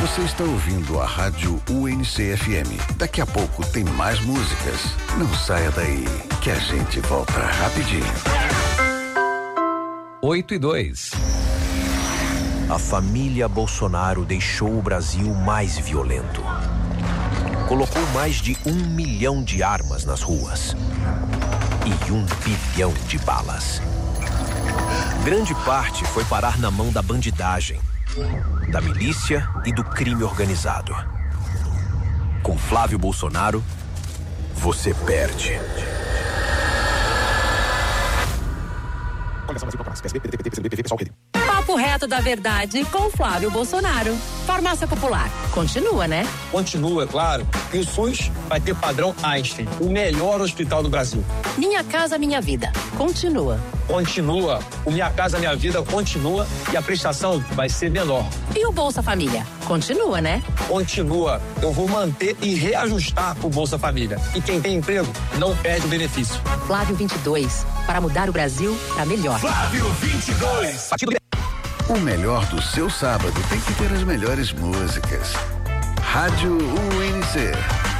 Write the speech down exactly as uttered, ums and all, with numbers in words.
Você está ouvindo a Rádio U N C F M. Daqui a pouco tem mais músicas. Não saia daí, que a gente volta rapidinho. oito e dois. A família Bolsonaro deixou o Brasil mais violento. Colocou mais de um milhão de armas nas ruas e um bilhão de balas. Grande parte foi parar na mão da bandidagem, da milícia e do crime organizado. Com Flávio Bolsonaro, você perde. Papo reto da verdade com Flávio Bolsonaro. Farmácia Popular. Continua, né? Continua, claro. E o SUS vai ter padrão Einstein, o melhor hospital do Brasil. Minha Casa Minha Vida. Continua. Continua. O Minha Casa Minha Vida continua e a prestação vai ser menor. E o Bolsa Família? Continua, né? Continua. Eu vou manter e reajustar o Bolsa Família. E quem tem emprego não perde o benefício. Flávio vinte e dois. Para mudar o Brasil para melhor. Flávio vinte e dois. O melhor do seu sábado tem que ter as melhores músicas. Rádio U N C.